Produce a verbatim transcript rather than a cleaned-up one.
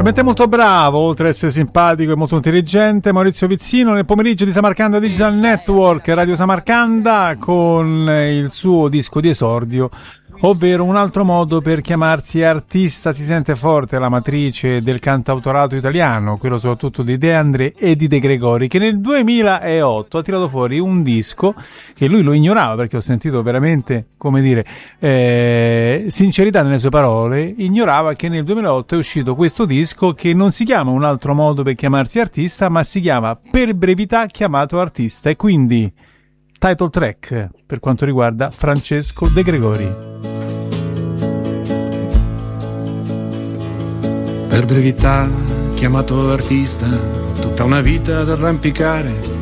Veramente molto bravo, oltre ad essere simpatico e molto intelligente, Maurizio Vizzino nel pomeriggio di Samarcanda Digital Network, Radio Samarcanda, con il suo disco di esordio, ovvero Un altro modo per chiamarsi artista. Si sente forte la matrice del cantautorato italiano, quello soprattutto di De André e di De Gregori, che nel duemilaotto ha tirato fuori un disco che lui lo ignorava, perché ho sentito veramente, come dire, eh, sincerità nelle sue parole. Ignorava che nel duemilaotto è uscito questo disco che non si chiama Un altro modo per chiamarsi artista, ma si chiama Per brevità chiamato artista, e quindi title track per quanto riguarda Francesco De Gregori. Per brevità chiamato artista, tutta una vita ad arrampicare